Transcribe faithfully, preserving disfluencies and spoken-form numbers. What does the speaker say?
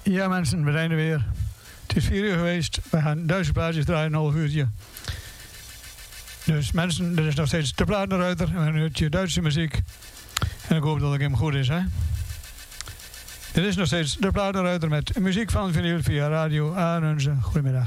Ja mensen, we zijn er weer. Het is vier uur geweest. We gaan Duitse plaatjes draaien, een half uurtje. Dus mensen, er is nog steeds de Plaatneruiter. En een uurtje Duitse muziek. En ik hoop dat het hem goed is, hè. Er is nog steeds de Plaatneruiter met muziek van vinyl via Radio Arnhem. Goedemiddag.